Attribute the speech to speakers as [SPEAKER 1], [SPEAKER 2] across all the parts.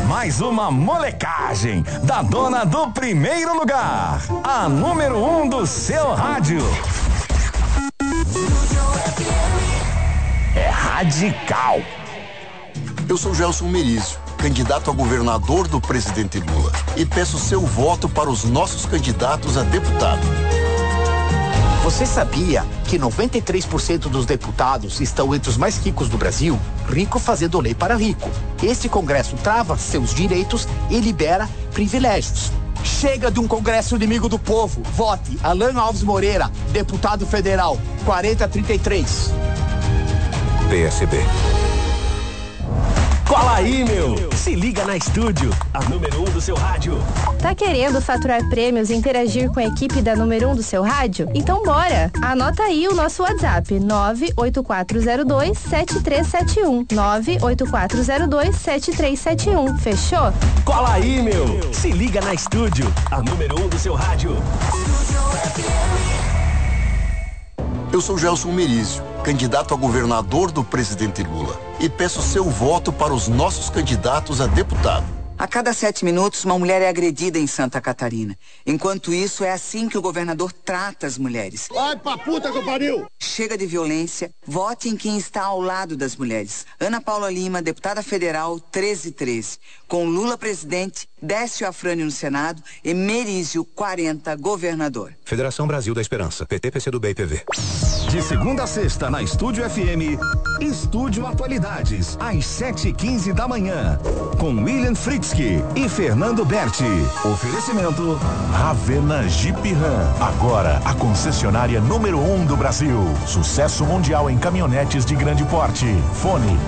[SPEAKER 1] mais uma molecagem da dona do primeiro lugar, a número 1 do seu rádio. É radical.
[SPEAKER 2] Eu sou Gelson Merizio, candidato a governador do presidente Lula, e peço seu voto para os nossos candidatos a deputado.
[SPEAKER 3] Você sabia que 93% dos deputados estão entre os mais ricos do Brasil? Rico fazendo lei para rico. Este Congresso trava seus direitos e libera privilégios. Chega de um Congresso inimigo do povo. Vote Alan Alves Moreira, deputado federal, 4033.
[SPEAKER 4] PSB.
[SPEAKER 1] Cola aí, meu! Se liga na Estúdio, a número 1 do seu rádio.
[SPEAKER 5] Tá querendo faturar prêmios e interagir com a equipe da número 1 do seu rádio? Então bora! Anota aí o nosso WhatsApp, 98402-7371. 98402-7371. Fechou?
[SPEAKER 1] Cola aí, meu! Se liga na Estúdio, a número 1 do seu rádio.
[SPEAKER 2] Eu sou Gelson Merizio, candidato a governador do presidente Lula, e peço seu voto para os nossos candidatos a deputado.
[SPEAKER 6] A cada 7 minutos, uma mulher é agredida em Santa Catarina. Enquanto isso, é assim que o governador trata as mulheres.
[SPEAKER 7] Vai pra puta que pariu!
[SPEAKER 6] Chega de violência, vote em quem está ao lado das mulheres. Ana Paula Lima, deputada federal, 1313. Com Lula presidente, Décio Afrânio no Senado e Merizio, 40, governador.
[SPEAKER 4] Federação Brasil da Esperança, PT, PCdoB e PV.
[SPEAKER 1] De segunda a sexta, na Estúdio FM, Estúdio Atualidades, às 7h15 da manhã. Com William Fritzky e Fernando Berti. Oferecimento Ravena Jeep Ram. Agora, a concessionária número 1 do Brasil. Sucesso mundial em caminhonetes de grande porte. Fone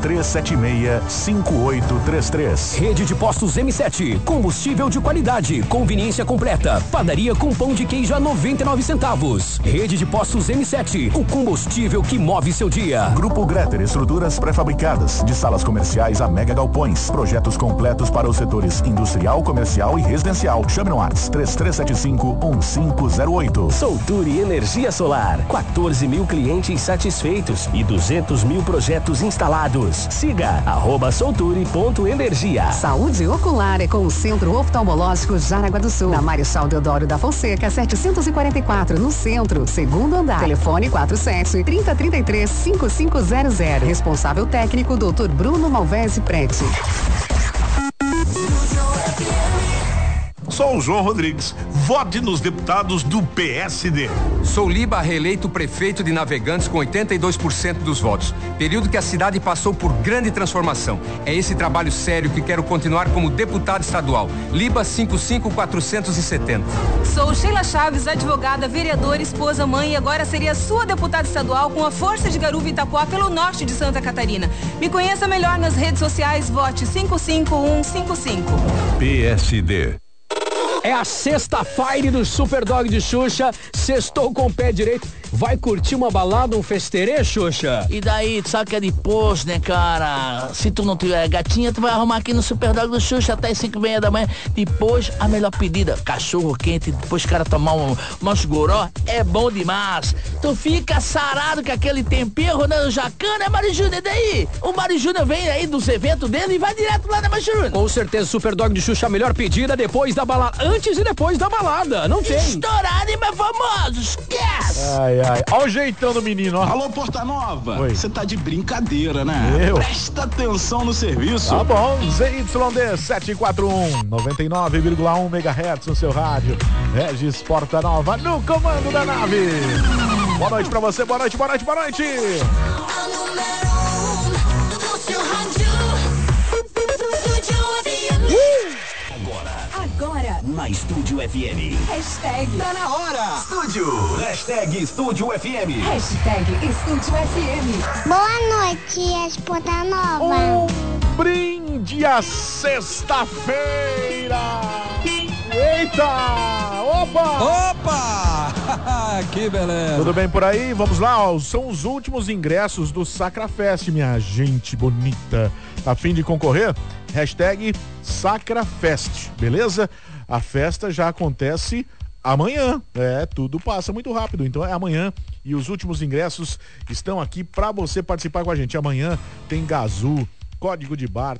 [SPEAKER 1] 3376-5833.
[SPEAKER 8] Rede de postos M7. Combustível de qualidade. Conveniência completa. Padaria com pão de queijo a 99 centavos. Rede de postos M7. O combustível que move seu dia.
[SPEAKER 1] Grupo Greter, estruturas pré-fabricadas, de salas comerciais a mega galpões. Projetos completos para os setores industrial, comercial e residencial. Chame no WhatsApp 3375-1508.
[SPEAKER 8] Solturi Energia Solar. 14 mil clientes satisfeitos e 200 mil projetos instalados. Siga @solturi.energia.
[SPEAKER 9] Saúde ocular é com o Centro Oftalmológico Jaraguá do Sul. Na Marechal Deodoro da Fonseca, 744, no centro, segundo andar. Telefone 47-3033-5500. Responsável técnico, Dr. Bruno Malvese Prete.
[SPEAKER 7] Sou o João Rodrigues. Vote nos deputados do PSD.
[SPEAKER 10] Sou Liba, reeleito prefeito de Navegantes com 82% dos votos. Período que a cidade passou por grande transformação. É esse trabalho sério que quero continuar como deputado estadual. Liba 55470.
[SPEAKER 11] Sou Sheila Chaves, advogada, vereadora, esposa, mãe e agora seria sua deputada estadual com a força de Garuva e Itapuá pelo norte de Santa Catarina. Me conheça melhor nas redes sociais, vote 55155.
[SPEAKER 1] PSD.
[SPEAKER 8] É a sexta-feira do Super Dog de Xuxa. Sextou com o pé direito. Vai curtir uma balada, um festerê, Xuxa?
[SPEAKER 12] E daí, tu sabe que é depois, né, cara? Se tu não tiver gatinha, tu vai arrumar aqui no Super Dog do Xuxa até 5h30 da manhã. Depois, a melhor pedida, cachorro quente, depois o cara tomar umas goró, é bom demais. Tu fica sarado com aquele tempero, né, no Jacan, né, Mário Júnior? E daí? O Mário Júnior vem aí dos eventos dele e vai direto lá, né, Mário Júnior?
[SPEAKER 8] Com certeza, Super Dog de Xuxa, a melhor pedida depois da balada, antes e depois da balada, não tem.
[SPEAKER 12] Estourado, meu famoso, esquece!
[SPEAKER 13] Ai, ai, olha o jeitão do menino, ó.
[SPEAKER 14] Alô, Porta Nova, você tá de brincadeira, né? Presta atenção no serviço.
[SPEAKER 13] Tá bom, ZYD 741, 99,1 MHz no seu rádio. Regis Porta Nova no comando da nave. Boa noite pra você, boa noite, boa noite, boa noite.
[SPEAKER 8] Agora, na Estúdio FM.
[SPEAKER 9] Hashtag
[SPEAKER 8] Tá na hora. Estúdio. Hashtag Estúdio FM.
[SPEAKER 9] Hashtag Estúdio FM.
[SPEAKER 15] Boa noite, Porta Nova.
[SPEAKER 13] Brinde a sexta-feira. Eita! Opa!
[SPEAKER 16] Opa! Que beleza!
[SPEAKER 13] Tudo bem por aí? Vamos lá, ó. São os últimos ingressos do Sacrafest, minha gente bonita. A fim de concorrer? Hashtag Sacrafest, beleza? A festa já acontece amanhã. Tudo passa muito rápido, então é amanhã. E os últimos ingressos estão aqui para você participar com a gente. Amanhã tem Gazul, código de bar,